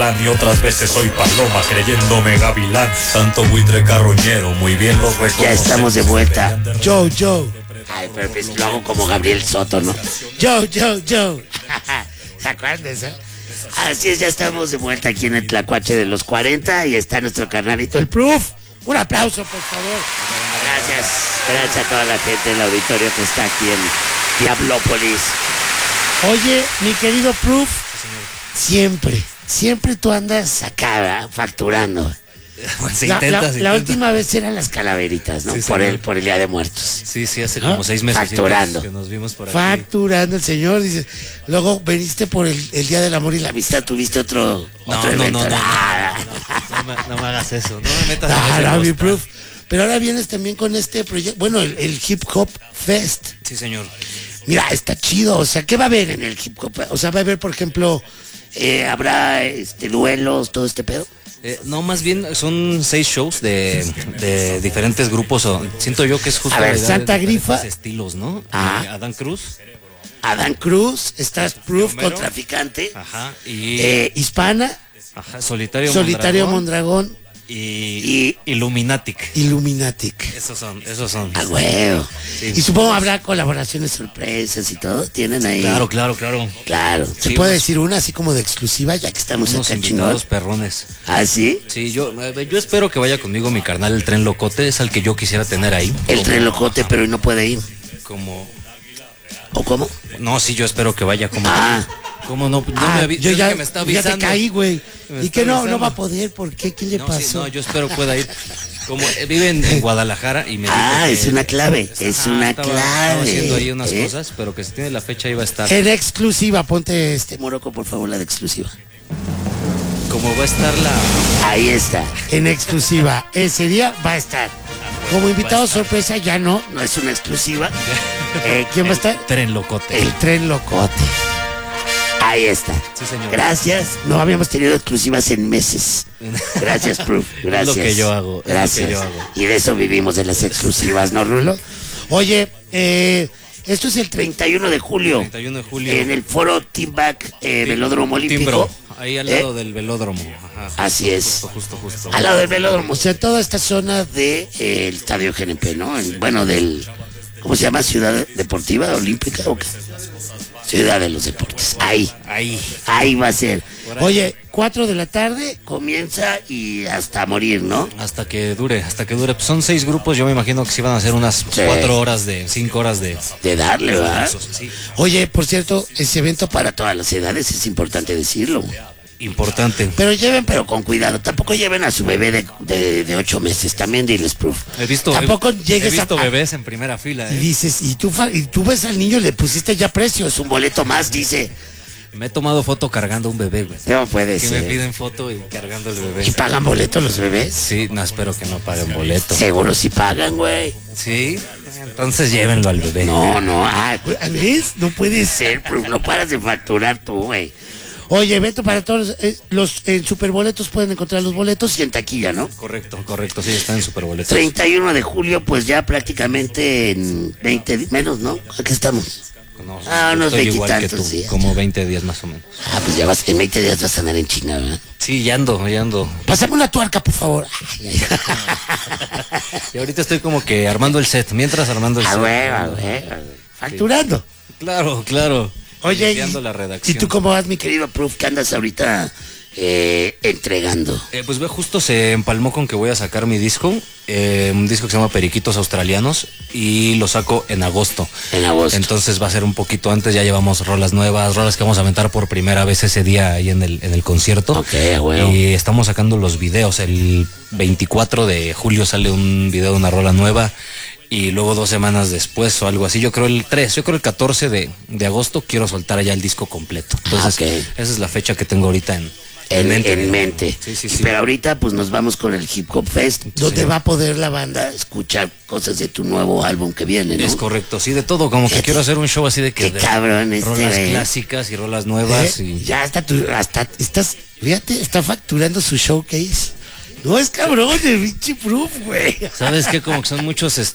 gavilán y otras veces soy paloma creyéndome gavilán. Tanto buitre carroñero, muy bien los reconocen. Ya estamos de vuelta. Joe. Ay, pero pues lo hago como Gabriel Soto, ¿no? Joe. ¿Se acuerdan de eso? Así es, ya estamos de vuelta aquí en el Tlacuache de los 40 y está nuestro carnalito, el Proof. Un aplauso, por favor. Gracias a toda la gente del auditorio que está aquí en Diablópolis. Oye, mi querido Proof, siempre tú andas Acá, ¿verdad? Facturando. Se La intenta. última vez eran las Calaveritas, ¿no? Sí, por señor. el Día de Muertos. Sí, hace ¿no? como 6 meses Facturando. que nos vimos por aquí. facturando el señor, dice. Luego veniste por el Día del Amor y la La vista, tuviste otro evento. No me hagas eso, no me metas Ah, en mi ese Proof. Pero ahora vienes también con este proyecto, bueno, el Hip Hop Fest. Sí, señor. Mira, está chido, o sea, ¿qué va a haber en el Hip Hop? O sea, va a haber, por ejemplo, Habrá duelos, todo este pedo. No, más bien son 6 shows de diferentes grupos. Siento yo que es justo A ver, la idea Santa de Grifa. diferentes estilos, ¿no? Ah. Adán Cruz. Adán Cruz, estás Proof Romero. con Traficante, Ajá. Y Hispana, Solitario Mondragón y Illuminatic. Illuminatic. Esos son. A huevo. Sí. Y supongo habrá colaboraciones sorpresas y todo. Tienen ahí. Claro. Claro. ¿Se Sí, puede unos- decir una así como de exclusiva, ya que estamos Unos acá invitados chingón? perrones. ¿Ah, sí? Sí, yo espero que vaya conmigo mi carnal, el Tren Locote, es al que yo quisiera tener ahí. El tren locote, pero no puede ir. Como... ¿O cómo? No, sí, yo espero que vaya como... Ah. ¿Cómo no? Yo ya, que me está ya te avisando. caí, güey. Me Y está que no avisando. va a poder, ¿por qué? ¿Qué le No, sí, pasó? no, yo espero pueda ir. Como vive en Guadalajara y me dijo que- Es una clave, estaba haciendo ahí unas cosas, pero que si tiene la fecha iba a estar. En exclusiva, ponte este. Morocco, por favor, la de exclusiva. Como va a estar la... Ahí está. En exclusiva. Ese día va a estar. Como invitado sorpresa, ya no. No es una exclusiva. ¿Quién va a estar? Tren Locote. El Tren Locote. Ahí está. Sí, señor. Gracias. No habíamos tenido exclusivas en meses. Gracias, Proof. Gracias. Es lo que yo hago, es lo que Gracias. yo hago. Y de eso vivimos, de las exclusivas, ¿no, Rulo? Oye, esto es el 31 de julio. 31 de julio. En el foro Team Back Velódromo Olímpico. Timbro, ahí al lado del velódromo. Ajá. Así es. Justo. Al lado del velódromo. O sea, toda esta zona De el estadio GNP, ¿no? Bueno, del... ¿Cómo se llama? ¿Ciudad Deportiva Olímpica o qué? Ciudad de los Deportes. Ahí va a ser. Oye, 4 de la tarde. Comienza y hasta morir, ¿no? Hasta que dure. Pues son 6 grupos, yo me imagino que sí van a ser unas 5 horas de... De darle, ¿verdad? Sí. Oye, por cierto, ese evento Para todas las edades, es importante decirlo. Importante. Pero con cuidado. Tampoco lleven a su bebé de 8 meses. También diles, Proof. Tampoco he llegues visto a- bebés en primera fila. y dices, y tú ves al niño, le pusiste ya precios. Es un boleto más, dice. Me he tomado foto cargando un bebé, güey. No puede Que me ser. piden foto y cargando el bebé. ¿Y pagan boleto los bebés? Sí, no, espero que no paguen boleto. Seguro sí pagan, güey. Sí, entonces llévenlo al bebé. No. ¿Ves? No puede ser, Proof. No paras de facturar tú, güey. Oye, evento para todos. Los en Superboletos pueden encontrar los boletos. Y en taquilla, ¿no? Correcto, sí, está en Superboletos. 31 de julio, pues ya prácticamente en 20 días, menos, ¿no? Aquí estamos. No, unos estoy igual que veintitantos tú, días. como 20 días más o menos. Pues ya en 20 días vas a andar en China, ¿verdad? Sí, ya ando. Pásame una tuerca, por favor. Y ahorita estoy como que armando el set, güey. Facturando. Claro. Oye, Limpiando la ¿y redacción. tú cómo vas, mi Querido Proof, que andas ahorita entregando. Pues ve, justo se empalmó con que voy a sacar mi disco, un disco que se llama Periquitos Australianos, y lo saco en agosto. En agosto. Entonces va a ser un poquito antes, ya llevamos rolas nuevas, rolas que vamos a aventar por primera vez ese día ahí en el concierto. Ok, güey. Y estamos sacando los videos, el 24 de julio sale un video de una rola nueva, y luego 2 semanas después o algo así, yo creo el 14 de agosto quiero soltar allá el disco completo. Entonces ok. esa es la fecha que tengo ahorita en mente. Sí. Pero ahorita pues nos vamos con el Hip Hop Fest, donde va a poder la banda escuchar cosas de tu nuevo álbum que viene, ¿no? Es correcto, sí, de todo, como que quiero hacer un show así de que... Qué cabrón rolas güey. clásicas y rolas nuevas y... Ya hasta estás, fíjate, está facturando su showcase. No es cabrón el pinche Proof, güey. ¿Sabes qué? Como que son muchos